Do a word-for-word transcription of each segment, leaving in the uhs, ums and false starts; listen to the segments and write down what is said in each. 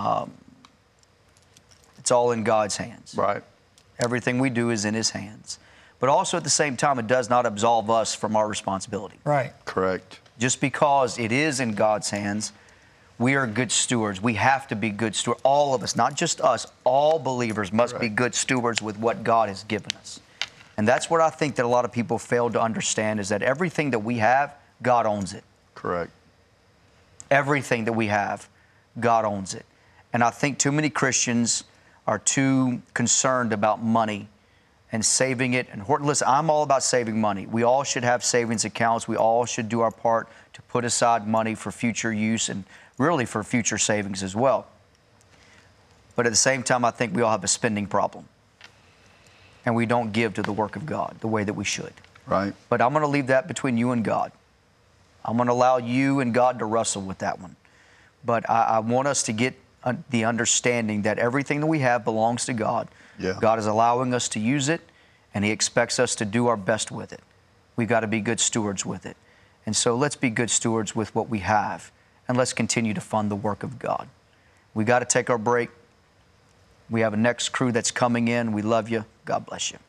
Um, it's all in God's hands. Right. Everything we do is in His hands. But also at the same time, it does not absolve us from our responsibility. Right. Correct. Just because it is in God's hands, we are good stewards. We have to be good stewards. All of us, not just us, all believers must right. be good stewards with what God has given us. And that's what I think that a lot of people fail to understand, is that everything that we have, God owns it. Correct. Everything that we have, God owns it. And I think too many Christians are too concerned about money and saving it. And listen, I'm all about saving money. We all should have savings accounts. We all should do our part to put aside money for future use and really for future savings as well. But at the same time, I think we all have a spending problem. And we don't give to the work of God the way that we should. Right. But I'm going to leave that between you and God. I'm going to allow you and God to wrestle with that one. But I, I want us to get uh, the understanding that everything that we have belongs to God. Yeah. God is allowing us to use it, and He expects us to do our best with it. We've got to be good stewards with it. And so let's be good stewards with what we have, and let's continue to fund the work of God. We've got to take our break. We have a next crew that's coming in. We love you. God bless you.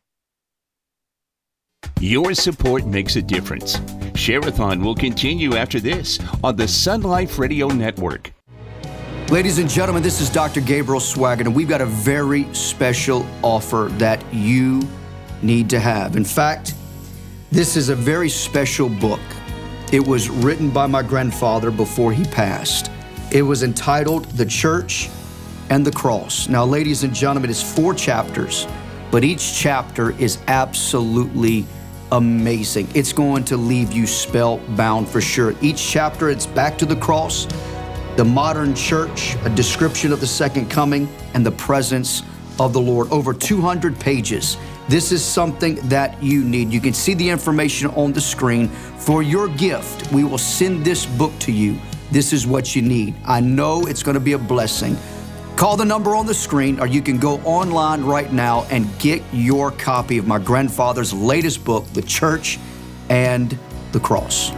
Your support makes a difference. Share-a-thon will continue after this on the Sun Life Radio Network. Ladies and gentlemen, this is Doctor Gabriel Swaggart, and we've got a very special offer that you need to have. In fact, this is a very special book. It was written by my grandfather before he passed. It was entitled The Church and the Cross. Now, ladies and gentlemen, it's four chapters, but each chapter is absolutely amazing. It's going to leave you spellbound for sure. Each chapter, it's back to the cross, the modern church, a description of the second coming, and the presence of the Lord. Over two hundred pages. This is something that you need. You can see the information on the screen. For your gift, we will send this book to you. This is what you need. I know it's going to be a blessing. Call the number on the screen, or you can go online right now and get your copy of my grandfather's latest book, The Church and the Cross.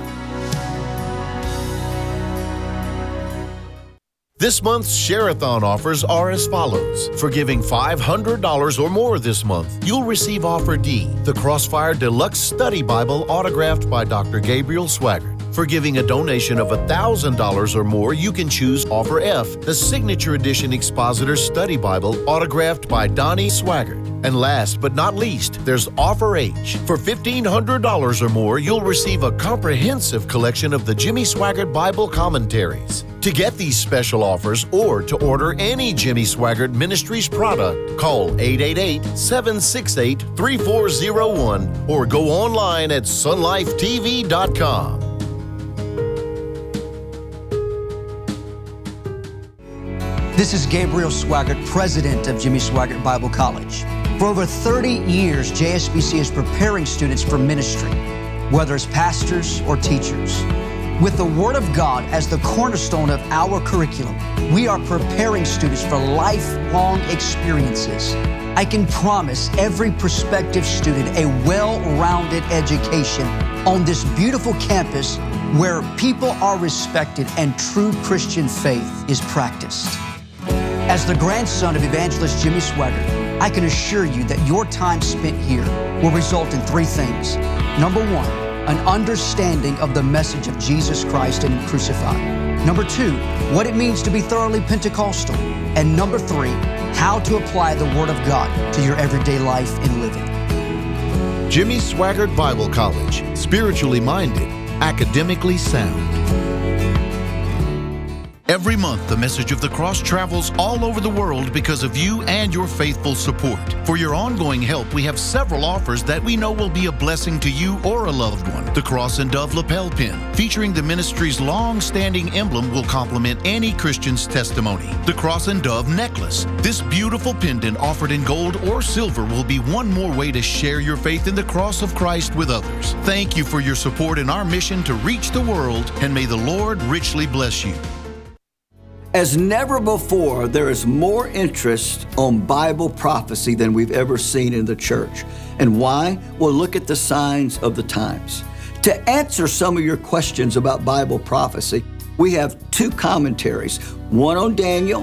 This month's Share-a-thon offers are as follows. For giving five hundred dollars or more this month, you'll receive Offer D, the Crossfire Deluxe Study Bible autographed by Doctor Gabriel Swaggart. For giving a donation of one thousand dollars or more, you can choose Offer F, the Signature Edition Expositor Study Bible autographed by Donnie Swaggart. And last but not least, there's Offer H. For fifteen hundred dollars or more, you'll receive a comprehensive collection of the Jimmy Swaggart Bible commentaries. To get these special offers or to order any Jimmy Swaggart Ministries product, call eight eight eight, seven six eight, three four zero one or go online at sun life t v dot com. This is Gabriel Swaggart, president of Jimmy Swaggart Bible College. For over thirty years, J S B C is preparing students for ministry, whether as pastors or teachers. With the Word of God as the cornerstone of our curriculum, we are preparing students for lifelong experiences. I can promise every prospective student a well-rounded education on this beautiful campus where people are respected and true Christian faith is practiced. As the grandson of evangelist Jimmy Swaggart, I can assure you that your time spent here will result in three things. Number one, an understanding of the message of Jesus Christ and Him crucified. Number two, what it means to be thoroughly Pentecostal. And number three, how to apply the Word of God to your everyday life and living. Jimmy Swaggart Bible College, spiritually minded, academically sound. Every month, the message of the cross travels all over the world because of you and your faithful support. For your ongoing help, we have several offers that we know will be a blessing to you or a loved one. The Cross and Dove lapel pin, featuring the ministry's long-standing emblem, will complement any Christian's testimony. The Cross and Dove necklace. This beautiful pendant, offered in gold or silver, will be one more way to share your faith in the cross of Christ with others. Thank you for your support in our mission to reach the world, and may the Lord richly bless you. As never before, there is more interest on Bible prophecy than we've ever seen in the church. And why? Well, look at the signs of the times. To answer some of your questions about Bible prophecy, we have two commentaries, one on Daniel